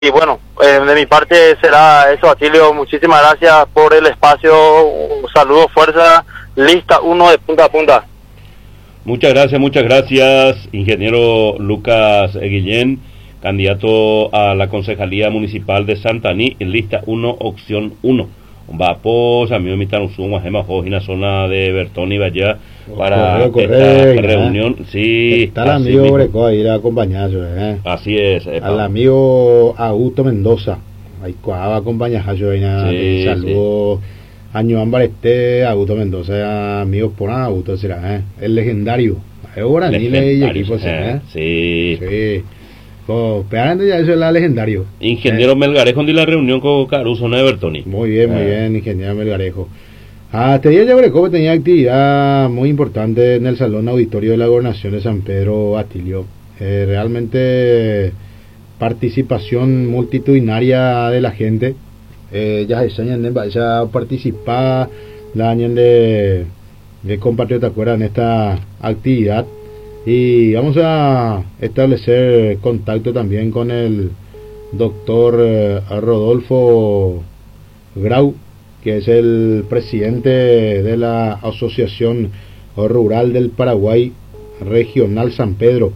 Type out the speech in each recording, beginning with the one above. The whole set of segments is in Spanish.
Y bueno, de mi parte será eso, Atilio. Muchísimas gracias por el espacio. Un saludo, fuerza, lista uno de punta a punta. Muchas gracias, ingeniero Lucas Guillén, candidato a la Concejalía Municipal de Santaní, en lista 1, opción 1. Vapos, amigo, me están usando en la zona de Bertón y Vallá para esta reunión. Sí, está el amigo Greco ahí a acompañarlo, Así es. Al amigo Augusto Mendoza, ahí va a acompañarlo, sí, saludos. Sí. Año Ambareste, Augusto Mendoza, amigos por Augusto será, el legendario. Ahora ni le equipo Sí. Sí. Pero ya eso es la legendario. Ingeniero Melgarejo de la reunión con Caruso, ¿no, de Bertoni? Muy bien, ingeniero Melgarejo. Este día ya Breco tenía actividad muy importante en el Salón Auditorio de la Gobernación de San Pedro, Atilio. Realmente participación multitudinaria de la gente. Ya se ya participar la año de compatriotas en esta actividad. Y vamos a establecer contacto también con el doctor Rodolfo Grau, que es el presidente de la Asociación Rural del Paraguay Regional San Pedro.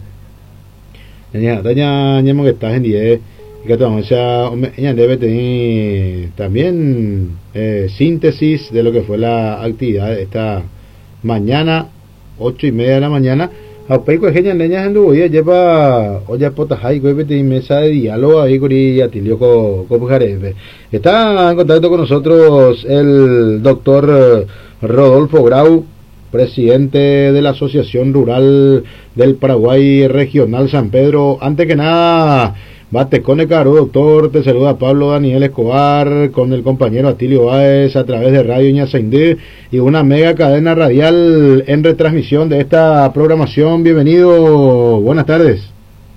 Que estás en 10 que debe tener también síntesis de lo que fue la actividad de esta mañana, 8:30 de la mañana. Apaico genia leñas en Duboya lleva olla potajay y mesa de diálogo ahí con Atilio Copujareve. Está en contacto con nosotros el doctor Rodolfo Grau, presidente de la Asociación Rural del Paraguay Regional San Pedro. Antes que nada, bate con el caro, doctor, te saluda Pablo Daniel Escobar con el compañero Atilio Báez a través de Radio Ñaceindé y una mega cadena radial en retransmisión de esta programación. Bienvenido, buenas tardes.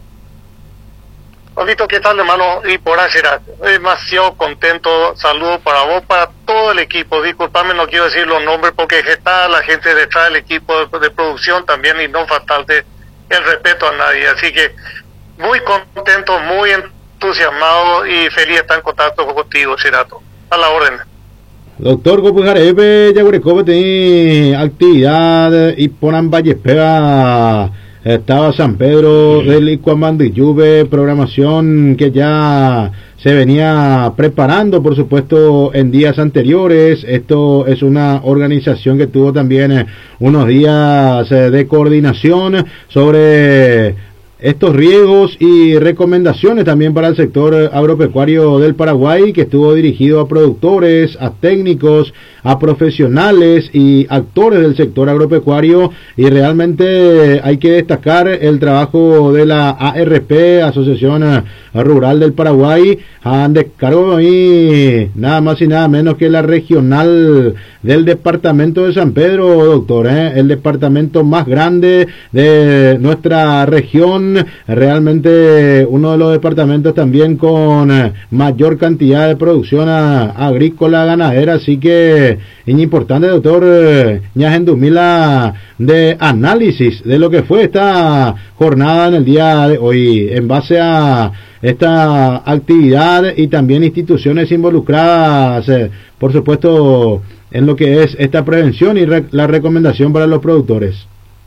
Olito, ¿qué tal, hermano? Y por ahí será demasiado contento. Saludos para vos, para todo el equipo. Disculpame, no quiero decir los nombres porque está la gente detrás del equipo de producción también y no faltarte el respeto a nadie. Así que muy contento, muy entusiasmado y feliz de estar en contacto contigo, Cirato. A la orden. Doctor Copujareve, Yagurecobe tiene actividad y ponan Vallespega. Estaba San Pedro del Icuamando y Lluve, programación que ya se venía preparando, por supuesto, en días anteriores. Esto es una organización que tuvo también unos días de coordinación sobre estos riegos y recomendaciones también para el sector agropecuario del Paraguay, que estuvo dirigido a productores, a técnicos, a profesionales y actores del sector agropecuario. Y realmente hay que destacar el trabajo de la ARP, Asociación Rural del Paraguay, han descargado ahí nada más y nada menos que la regional del departamento de San Pedro, doctor, el departamento más grande de nuestra región, realmente uno de los departamentos también con mayor cantidad de producción agrícola, ganadera. Así que es importante, doctor Ñagendumila, de análisis de lo que fue esta jornada en el día de hoy en base a esta actividad y también instituciones involucradas, por supuesto, en lo que es esta prevención y la recomendación para los productores.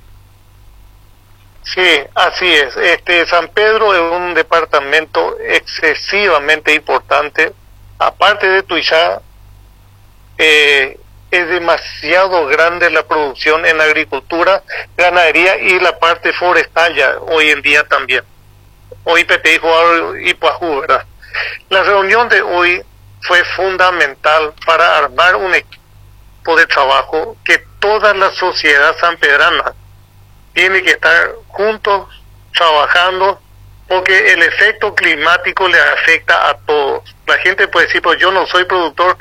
Sí, así es. San Pedro es un departamento excesivamente importante. Aparte de Tuixá, es demasiado grande la producción en agricultura, ganadería y la parte forestal ya hoy en día también. Hoy Pepe y Puajú, ¿verdad? La reunión de hoy fue fundamental para armar un equipo de trabajo que toda la sociedad sanpedrana tiene que estar juntos trabajando, porque el efecto climático le afecta a todos. La gente puede decir, pues yo no soy productor,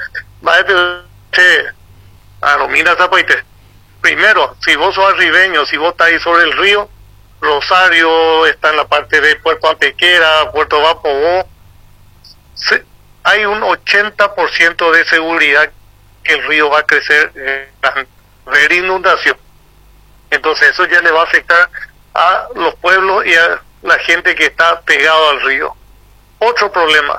primero, si vos sos arribeño, si vos estás ahí sobre el río, Rosario está en la parte de Puerto Antequera, Puerto Vapo, hay un 80% de seguridad que el río va a crecer ver inundación. Entonces eso ya le va a afectar a los pueblos y a la gente que está pegado al río. otro problema.